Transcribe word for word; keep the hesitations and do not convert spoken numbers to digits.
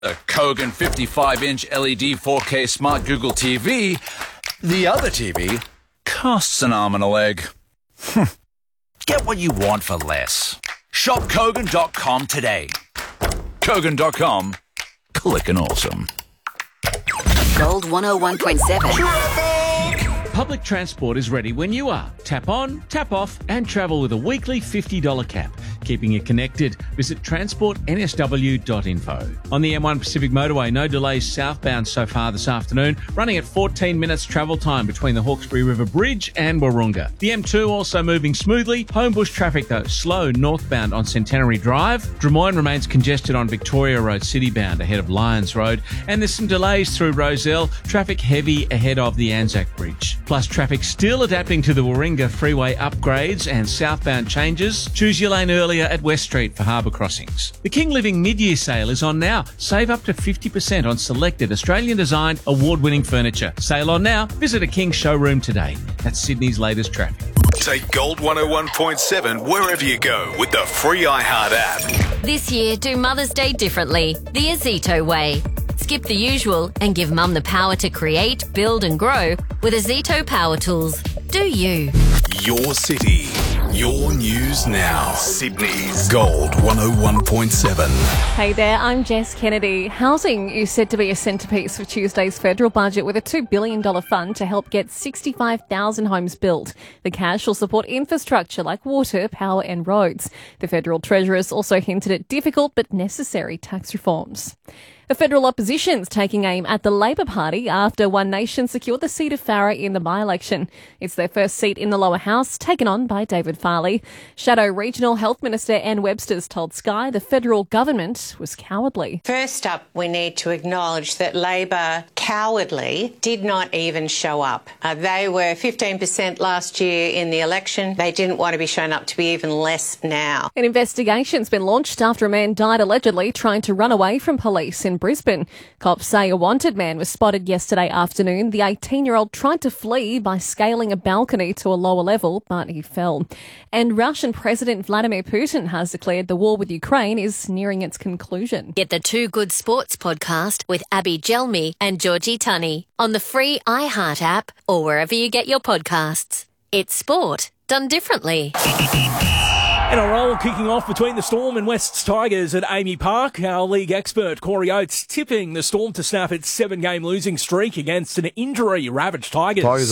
A Kogan fifty-five inch L E D four K Smart Google T V. The other T V costs an arm and a leg. Get what you want for less. Shop Kogan dot com today. Kogan dot com. Clickin' awesome. Gold one oh one point seven. Public transport is ready when you are. Tap on, tap off, and travel with a weekly fifty dollars cap. Keeping you connected, visit transport n s w dot info. On the M one Pacific Motorway, no delays southbound so far this afternoon, running at fourteen minutes travel time between the Hawkesbury River Bridge and Wahroonga. The M two also moving smoothly. Homebush traffic, though, slow northbound on Centenary Drive. Drummoyne remains congested on Victoria Road citybound ahead of Lyons Road. And there's some delays through Rozelle. Traffic heavy ahead of the Anzac Bridge. Plus, traffic still adapting to the Warringah freeway upgrades and southbound changes. Choose your lane earlier at West Street for harbour crossings. The King Living mid-year sale is on now. Save up to fifty percent on selected Australian-designed, award-winning furniture. Sale on now. Visit a King showroom today. That's Sydney's latest traffic. Take Gold one oh one point seven wherever you go with the free iHeart app. This year, do Mother's Day differently. The Azito way. Skip the usual and give Mum the power to create, build and grow with Azito Power Tools. Do you? Your city, your news now. Sydney's Gold one oh one point seven. Hey there, I'm Jess Kennedy. Housing is said to be a centrepiece for Tuesday's federal budget with a two billion dollars fund to help get sixty-five thousand homes built. The cash will support infrastructure like water, power and roads. The federal treasurer's also hinted at difficult but necessary tax reforms. The federal opposition's taking aim at the Labor Party after One Nation secured the seat of Farrer in the by-election. It's their first seat in the lower house, taken on by David Farley. Shadow Regional Health Minister Ann Webster's told Sky the federal government was cowardly. First up, we need to acknowledge that Labor cowardly did not even show up. Uh, they were fifteen percent last year in the election. They didn't want to be shown up to be even less now. An investigation's been launched after a man died allegedly trying to run away from police in Brisbane. Cops say a wanted man was spotted yesterday afternoon. The eighteen-year-old tried to flee by scaling a balcony to a lower level, but he fell. And Russian President Vladimir Putin has declared the war with Ukraine is nearing its conclusion. Get the Two Good Sports podcast with Abby Gelmi and Georgie Tunney on the free iHeart app or wherever you get your podcasts. It's sport done differently. And a roll kicking off between the Storm and West's Tigers at Amy Park. Our league expert, Corey Oates, tipping the Storm to snap its seven-game losing streak against an injury-ravaged Tigers. Tigers